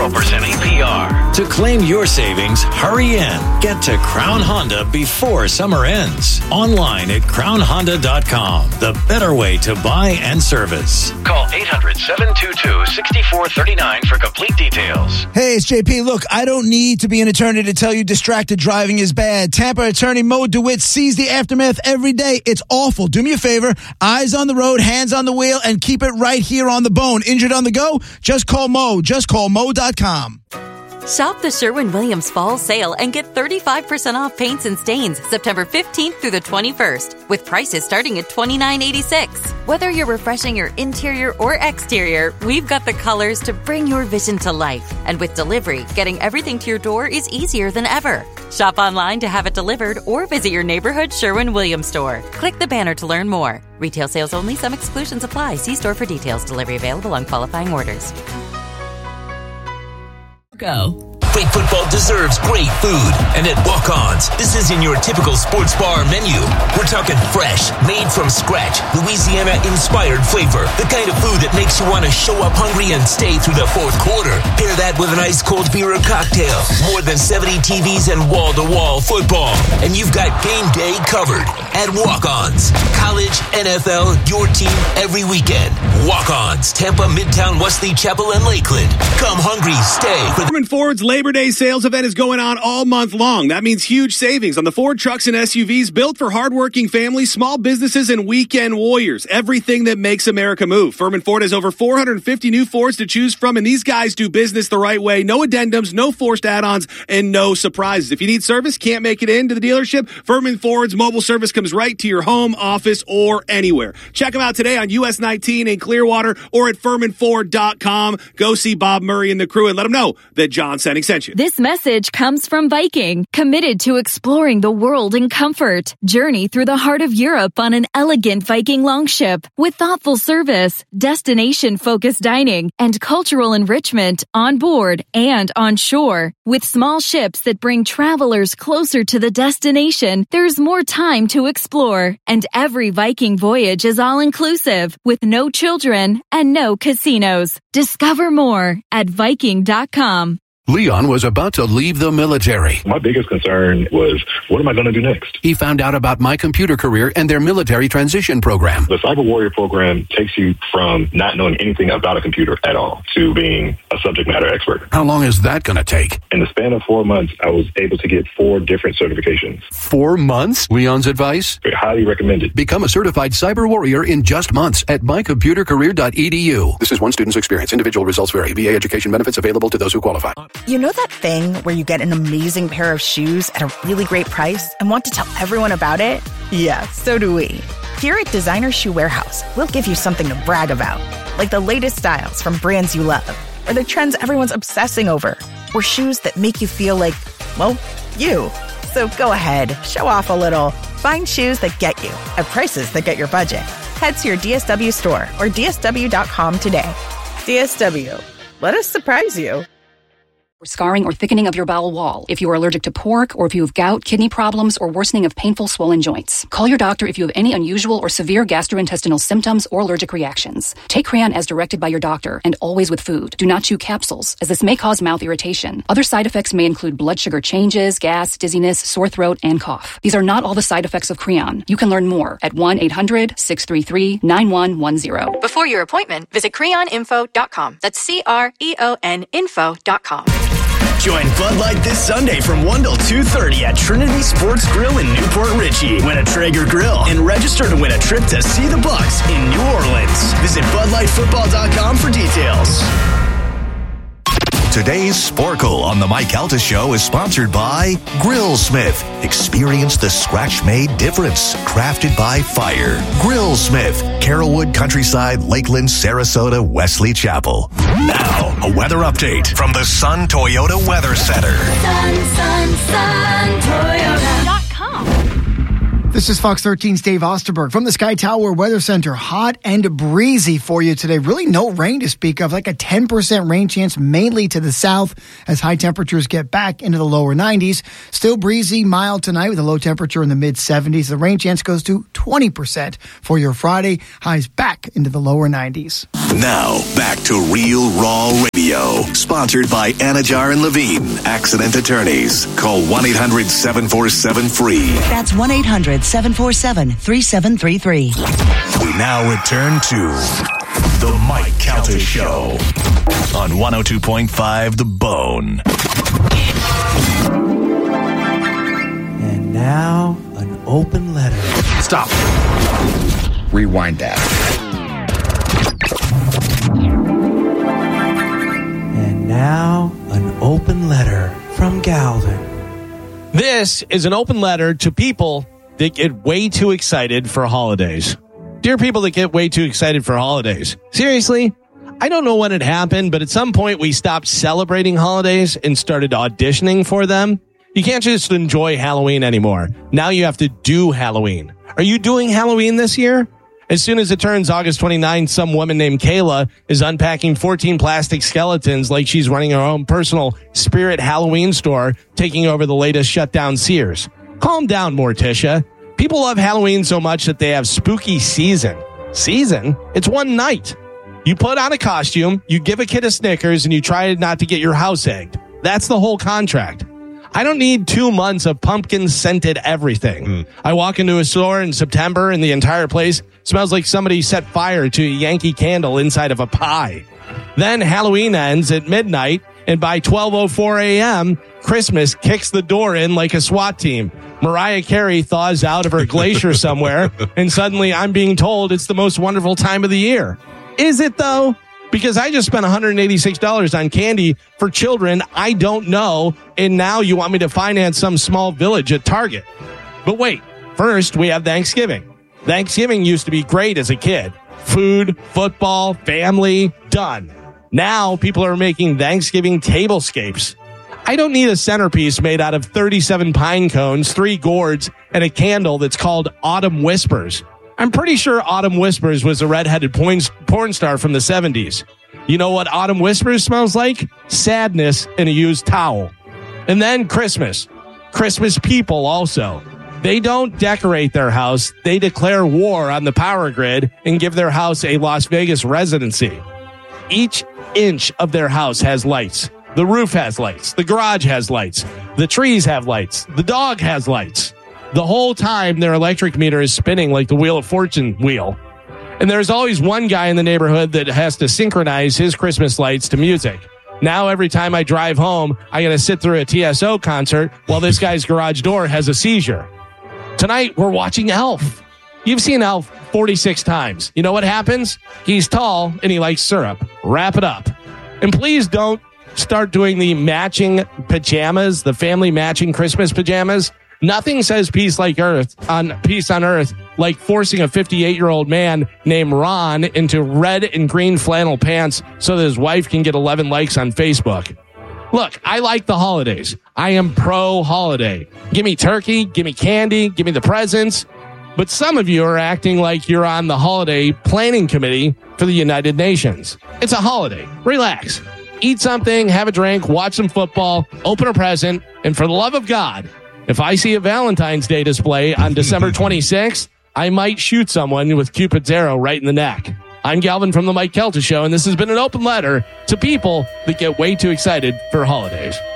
APR. To claim your savings, hurry in. Get to Crown Honda before summer ends. Online at crownhonda.com. The better way to buy and service. Call 800-722-6439 for complete details. Hey, it's JP. Look, I don't need to be an attorney to tell you distracted driving is bad. Tampa attorney Mo DeWitt sees the aftermath every day. It's awful. Do me a favor. Eyes on the road, hands on the wheel, and keep it right here on the bone. Injured on the go? Just call Mo. Just call Mo.com. Shop the Sherwin-Williams Fall Sale and get 35% off paints and stains September 15th through the 21st, with prices starting at $29.86. Whether you're refreshing your interior or exterior, we've got the colors to bring your vision to life. And with delivery, getting everything to your door is easier than ever. Shop online to have it delivered or visit your neighborhood Sherwin-Williams store. Click the banner to learn more. Retail sales only. Some exclusions apply. See store for details. Delivery available on qualifying orders. Go. Great football deserves great food. And at Walk-Ons, this isn't your typical sports bar menu. We're talking fresh, made from scratch, Louisiana-inspired flavor. The kind of food that makes you want to show up hungry and stay through the fourth quarter. Pair that with an ice-cold beer or cocktail. More than 70 TVs and wall-to-wall football. And you've got game day covered. At Walk-Ons. College, NFL, your team every weekend. Walk-Ons. Tampa, Midtown, Wesley Chapel, and Lakeland. Come hungry, stay. Furman Ford's Labor Day sales event is going on all month long. That means huge savings on the Ford trucks and SUVs built for hardworking families, small businesses, and weekend warriors. Everything that makes America move. Furman Ford has over 450 new Fords to choose from, and these guys do business the right way. No addendums, no forced add-ons, and no surprises. If you need service, can't make it into the dealership, Furman Ford's mobile service comes right to your home, office, or anywhere. Check them out today on US 19 in Clearwater or at FurmanFord.com. Go see Bob Murray and the crew and let them know that John Senning sent you. This message comes from Viking, committed to exploring the world in comfort. Journey through the heart of Europe on an elegant Viking longship with thoughtful service, destination-focused dining, and cultural enrichment on board and on shore. With small ships that bring travelers closer to the destination, there's more time to explore. And every Viking voyage is all-inclusive, with no children and no casinos. Discover more at Viking.com. Leon was about to leave the military. My biggest concern was, what am I going to do next? He found out about My Computer Career and their military transition program. The Cyber Warrior program takes you from not knowing anything about a computer at all to being a subject matter expert. How long is that going to take? In the span of 4 months, I was able to get 4 different certifications. 4 months? Leon's advice? Highly recommended. Become a certified cyber warrior in just months at mycomputercareer.edu. This is one student's experience. Individual results vary. VA education benefits available to those who qualify. You know that thing where you get an amazing pair of shoes at a really great price and want to tell everyone about it? Yeah, so do we. Here at Designer Shoe Warehouse, we'll give you something to brag about, like the latest styles from brands you love, or the trends everyone's obsessing over, or shoes that make you feel like, well, you. So go ahead, show off a little. Find shoes that get you at prices that get your budget. Head to your DSW store or DSW.com today. DSW, let us surprise you. Or scarring or thickening of your bowel wall, if you are allergic to pork, or if you have gout, kidney problems, or worsening of painful swollen joints. Call your doctor if you have any unusual or severe gastrointestinal symptoms or allergic reactions. Take Creon as directed by your doctor, and always with food. Do not chew capsules, as this may cause mouth irritation. Other side effects may include blood sugar changes, gas, dizziness, sore throat, and cough. These are not all the side effects of Creon. You can learn more at 1-800-633-9110. Before your appointment, visit CreonInfo.com. That's CREON info.com. Join Bud Light this Sunday from 1 till 2:30 at Trinity Sports Grill in Newport Richey. Win a Traeger grill and register to win a trip to see the Bucks in New Orleans. Visit BudLightFootball.com for details. Today's Sporkle on the Mike Calta Show is sponsored by Grillsmith. Experience the scratch-made difference. Crafted by fire. Grillsmith. Carrollwood, Countryside, Lakeland, Sarasota, Wesley Chapel. Now, a weather update from the Sun Toyota Weather Center. Sun, Toyota.com. This is Fox 13's Dave Osterberg from the Sky Tower Weather Center. Hot and breezy for you today. Really no rain to speak of, like a 10% rain chance mainly to the south as high temperatures get back into the lower 90s. Still breezy, mild tonight with a low temperature in the mid-70s. The rain chance goes to 20% for your Friday. Highs back into the lower 90s. Now, back to Real Raw Radio. Radio. Sponsored by Anajar and Levine, Accident Attorneys. Call 1-800-747-FREE. That's 1-800-747-3733. We now return to The Mike Calta Show on 102.5 The Bone. And now, an open letter. Stop. Rewind that. And now, an open letter from Galvin. This is an open letter to people that get way too excited for holidays. Dear people that get way too excited for holidays. Seriously, I don't know when it happened, but at some point we stopped celebrating holidays and started auditioning for them. You can't just enjoy Halloween anymore. Now you have to do Halloween. Are you doing Halloween this year? As soon as it turns August 29th, some woman named Kayla is unpacking 14 plastic skeletons like she's running her own personal Spirit Halloween store, taking over the latest shutdown Sears. Calm down, Morticia. People love Halloween so much that they have spooky season. Season? It's one night. You put on a costume, you give a kid a Snickers, and you try not to get your house egged. That's the whole contract. I don't need 2 months of pumpkin-scented everything. I walk into a store in September and the entire place smells like somebody set fire to a Yankee candle inside of a pie. Then Halloween ends at midnight, and by 12:04 a.m., Christmas kicks the door in like a SWAT team. Mariah Carey thaws out of her glacier somewhere, and suddenly I'm being told it's the most wonderful time of the year. Is it, though? Because I just spent $186 on candy for children I don't know, and now you want me to finance some small village at Target. But wait, first we have Thanksgiving. Thanksgiving used to be great as a kid. Food, football, family, done. Now people are making Thanksgiving tablescapes. I don't need a centerpiece made out of 37 pine cones, 3 gourds, and a candle that's called Autumn Whispers. I'm pretty sure Autumn Whispers was a redheaded porn star from the 70s. You know what Autumn Whispers smells like? Sadness in a used towel. And then Christmas. Christmas people also. They don't decorate their house. They declare war on the power grid and give their house a Las Vegas residency. Each inch of their house has lights. The roof has lights. The garage has lights. The trees have lights. The dog has lights. The whole time, their electric meter is spinning like the Wheel of Fortune wheel. And there's always one guy in the neighborhood that has to synchronize his Christmas lights to music. Now, every time I drive home, I got to sit through a TSO concert while this guy's garage door has a seizure. Tonight, we're watching Elf. You've seen Elf 46 times. You know what happens? He's tall and he likes syrup. Wrap it up. And please don't start doing the matching pajamas, the family matching Christmas pajamas. Nothing says peace on earth like forcing a 58-year-old man named Ron into red and green flannel pants so that his wife can get 11 likes on Facebook. Look, I like the holidays. I am pro-holiday. Give me turkey, give me candy, give me the presents. But some of you are acting like you're on the holiday planning committee for the United Nations. It's a holiday. Relax. Eat something, have a drink, watch some football, open a present, and for the love of God, if I see a Valentine's Day display on December 26th, I might shoot someone with Cupid's arrow right in the neck. I'm Galvin from The Mike Calta Show, and this has been an open letter to people that get way too excited for holidays.